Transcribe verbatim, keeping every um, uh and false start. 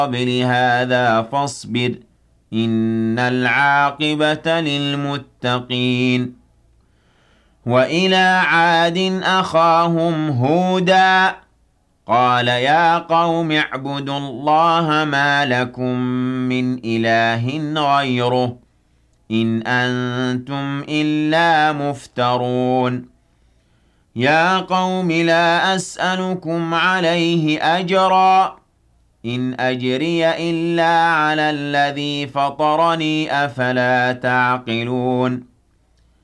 قبل هذا فاصبر إن العاقبة للمتقين وإلى عاد أخاهم هودا قال يا قوم اعبدوا الله ما لكم من إله غيره إن أنتم إلا مفترون يا قوم لا أسألكم عليه أجرا إن أجري إلا على الذي فطرني أفلا تعقلون